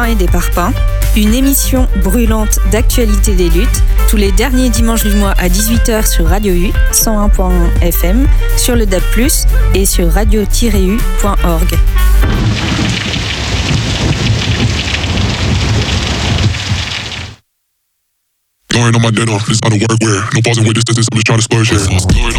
pains et des parpaings, une émission brûlante d'actualité des luttes, tous les derniers dimanches du mois à 18h sur Radio U, 101.1 FM, sur le DAB+, et sur radio-u.org. Going on my dinner, this out of work wear. No pausing with this, I'm just trying to splurge here.